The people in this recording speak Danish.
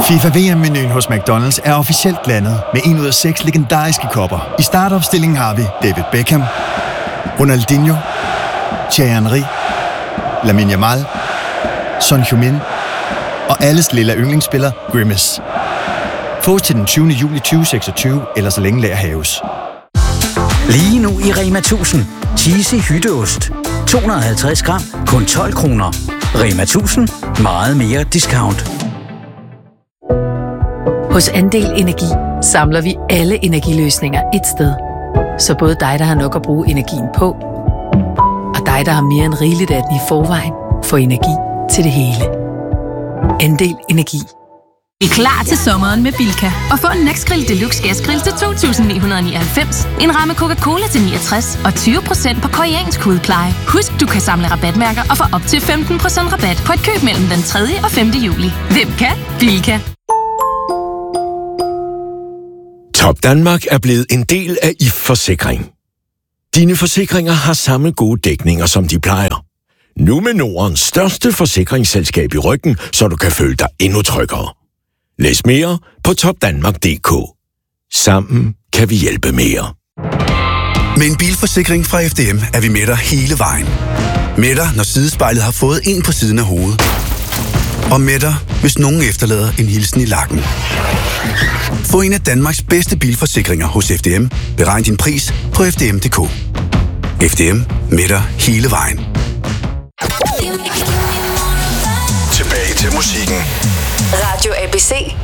FIFA VM-menuen hos McDonald's er officielt landet med 1 ud af 6 legendariske kopper. I startopstillingen har vi David Beckham, Ronaldinho, Thierry Henry, Lamine Yamal, Son Heung-min og alles lille yndlingsspiller Grimace. Fås til den 20. juli 2026, eller så længe lager haves. Lige nu i Rema 1000. Cheesy hytteost. 250 gram, kun 12 kroner. Rema 1000. Meget mere discount. Hos Andel Energi samler vi alle energiløsninger et sted. Så både dig, der har nok at bruge energien på, og dig, der har mere end rigeligt af den i forvejen, får energi til det hele. Andel Energi. Vi er klar til sommeren med Bilka. Og få en Nexgrill Deluxe Gasgrill til 2.999, en ramme Coca-Cola til 69 og 20% på koreansk hudpleje. Husk, du kan samle rabatmærker og få op til 15% rabat på et køb mellem den 3. og 5. juli. Hvem kan? Bilka. Top Danmark er blevet en del af IF Forsikring. Dine forsikringer har samme gode dækninger, som de plejer. Nu med Nordens største forsikringsselskab i ryggen, så du kan føle dig endnu tryggere. Læs mere på topdanmark.dk. Sammen kan vi hjælpe mere. Med en bilforsikring fra FDM er vi med dig hele vejen. Med dig, når sidespejlet har fået en på siden af hovedet. Og med dig, hvis nogen efterlader en hilsen i lakken. Få en af Danmarks bedste bilforsikringer hos FDM. Beregn din pris på fdm.dk. FDM med dig hele vejen. Tilbage til musikken. Radio ABC